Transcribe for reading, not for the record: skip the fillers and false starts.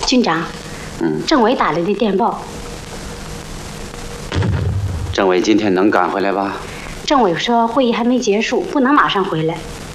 军长，政委打来的电报。 政委今天能赶回来吧？ 政委说会议还没结束，不能马上回来。